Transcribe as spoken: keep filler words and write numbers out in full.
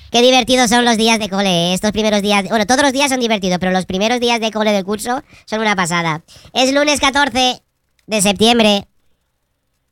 Qué divertidos son los días de cole, ¿eh? Estos primeros días. Bueno, todos los días son divertidos, pero los primeros días de cole del curso son una pasada. Es lunes catorce de septiembre.